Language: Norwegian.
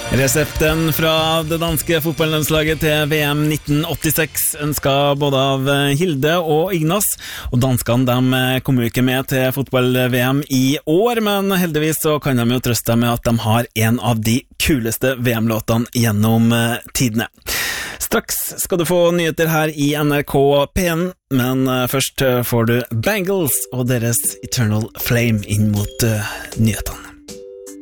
Resepten fra det danske fotballlandslaget til VM 1986 ønsket både av Hilde og Ignas, og danskene de kom jo ikke med til fotball-VM i år, men heldigvis så kan de jo trøste med at de har en av de kuleste VM-låtene gjennom tidene. Straks skal du få nyheter her i NRK P1, men først får du Bangles og deres Eternal Flame inn mot nyhetene.